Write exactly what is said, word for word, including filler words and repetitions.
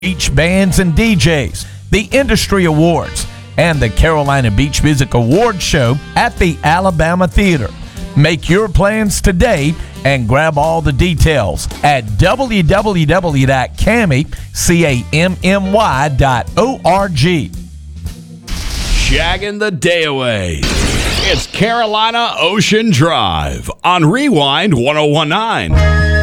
Beach bands and D Js, the industry awards, and the Carolina Beach Music Awards show at the Alabama Theater. Make your plans today and grab all the details at w w w dot cammy dot org. Shagging the day away. It's Carolina Ocean Drive on Rewind ten nineteen.